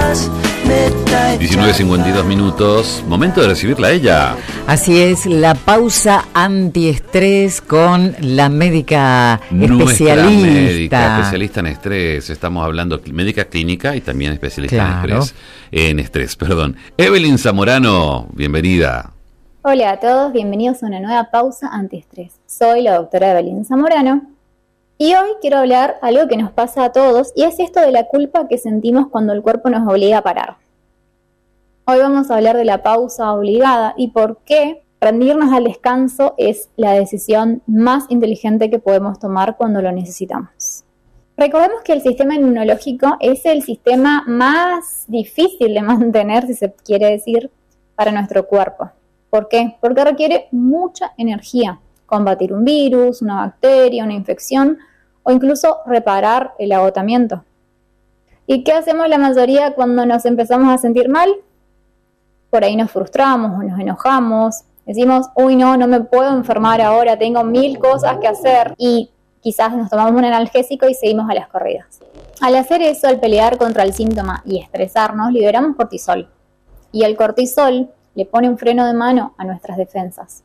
19:52, momento de recibirla a ella. Así es, la pausa antiestrés con la médica especialista. Nuestra médica especialista en estrés. Estamos hablando médica clínica y también especialista en estrés. Evelyn Zamorano, bienvenida. Hola a todos, bienvenidos a una nueva pausa antiestrés. Soy la doctora Evelyn Zamorano y hoy quiero hablar algo que nos pasa a todos y es esto de la culpa que sentimos cuando el cuerpo nos obliga a parar. Hoy vamos a hablar de la pausa obligada y por qué rendirnos al descanso es la decisión más inteligente que podemos tomar cuando lo necesitamos. Recordemos que el sistema inmunológico es el sistema más difícil de mantener, si se quiere decir, para nuestro cuerpo. ¿Por qué? Porque requiere mucha energía. Combatir un virus, una bacteria, una infección o incluso reparar el agotamiento. ¿Y qué hacemos la mayoría cuando nos empezamos a sentir mal? Por ahí nos frustramos o nos enojamos, decimos, uy no me puedo enfermar ahora, tengo 1000 cosas que hacer y quizás nos tomamos un analgésico y seguimos a las corridas. Al hacer eso, al pelear contra el síntoma y estresarnos, liberamos cortisol. Y el cortisol le pone un freno de mano a nuestras defensas.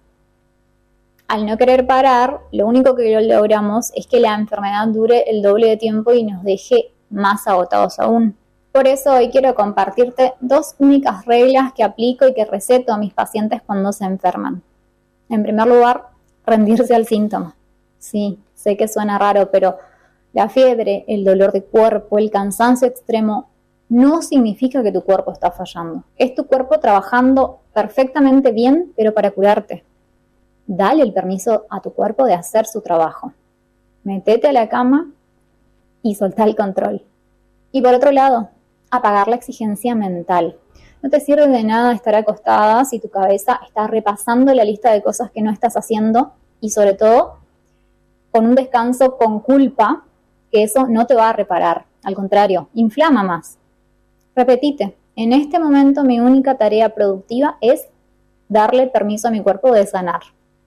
Al no querer parar, lo único que logramos es que la enfermedad dure el doble de tiempo y nos deje más agotados aún. Por eso hoy quiero compartirte 2 únicas reglas que aplico y que receto a mis pacientes cuando se enferman. En primer lugar, rendirse al síntoma. Sí, sé que suena raro, pero la fiebre, el dolor de cuerpo, el cansancio extremo no significa que tu cuerpo está fallando. Es tu cuerpo trabajando perfectamente bien, pero para curarte. Dale el permiso a tu cuerpo de hacer su trabajo. Metete a la cama y soltá el control. Y por otro lado, apagar la exigencia mental. No te sirve de nada estar acostada si tu cabeza está repasando la lista de cosas que no estás haciendo y sobre todo con un descanso con culpa, que eso no te va a reparar. Al contrario, inflama más. Repetite, en este momento mi única tarea productiva es darle permiso a mi cuerpo de sanar.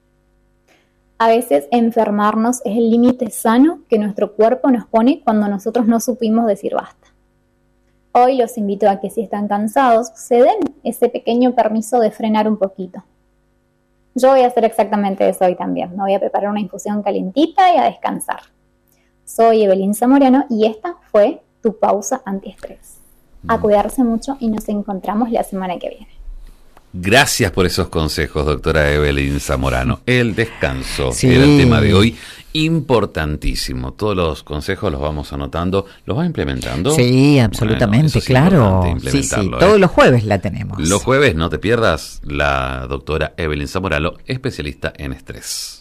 A veces enfermarnos es el límite sano que nuestro cuerpo nos pone cuando nosotros no supimos decir basta. Hoy los invito a que si están cansados, se den ese pequeño permiso de frenar un poquito. Yo voy a hacer exactamente eso hoy también. Me voy a preparar una infusión calentita y a descansar. Soy Evelyn Zamorano y esta fue tu pausa antiestrés. A cuidarse mucho y nos encontramos la semana que viene. Gracias por esos consejos, doctora Evelyn Zamorano. El descanso era el tema de hoy, importantísimo. Todos los consejos los vamos anotando, ¿los va implementando? Sí, absolutamente, bueno, claro. Sí, todos los jueves la tenemos. Los jueves, no te pierdas, la doctora Evelyn Zamorano, especialista en estrés.